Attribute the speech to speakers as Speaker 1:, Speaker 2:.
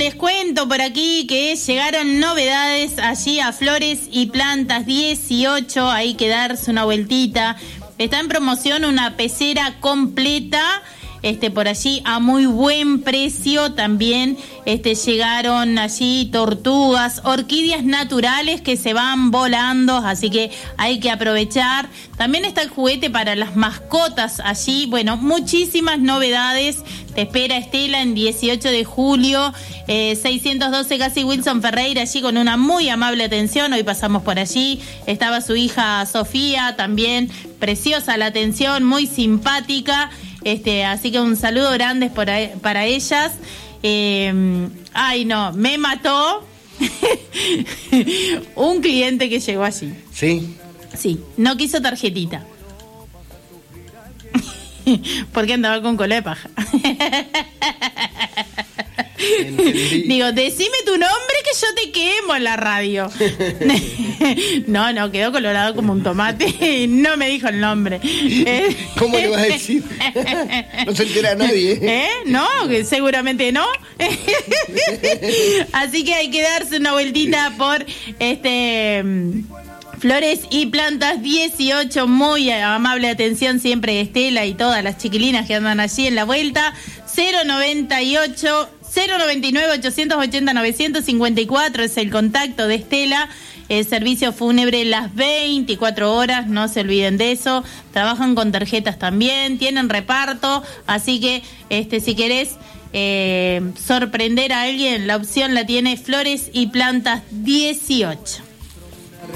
Speaker 1: les cuento por aquí que llegaron novedades allí a Flores y Plantas 18, hay que darse una vueltita. Está en promoción una pecera completa, por allí a muy buen precio. También llegaron allí tortugas, orquídeas naturales que se van volando, así que hay que aprovechar. También está el juguete para las mascotas allí. Bueno, muchísimas novedades. Te espera Estela en 18 de julio, 612 casi Wilson Ferreira, allí con una muy amable atención. Hoy pasamos por allí, estaba su hija Sofía, también preciosa la atención, muy simpática. Así que un saludo grande para ellas. Ay, no, me mató un cliente que llegó allí.
Speaker 2: ¿Sí?
Speaker 1: Sí, no quiso tarjetita. Porque andaba con cola de paja.
Speaker 2: Entendí.
Speaker 1: Digo, decime tu nombre que yo te quemo en la radio. No, quedó colorado como un tomate. No me dijo el nombre.
Speaker 2: ¿Cómo le vas a decir? No se entera nadie.
Speaker 1: No, que seguramente no. Así que hay que darse una vueltita por Flores y Plantas 18, muy amable atención siempre de Estela y todas las chiquilinas que andan allí en la vuelta. 099-880-954 es el contacto de Estela. El servicio fúnebre las 24 horas, no se olviden de eso. Trabajan con tarjetas también, tienen reparto, así que si querés sorprender a alguien, la opción la tiene Flores y Plantas 18.